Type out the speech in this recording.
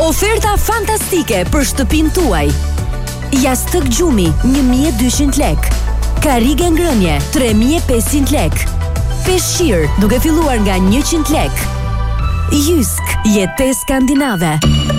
Oferta fantastike për shtëpinë tuaj. Jastëk gjumi 1200 lek. Karige ngrënje 3500 lek. Peshqir duke filluar nga 100 lek. Jysk, jetë skandinave.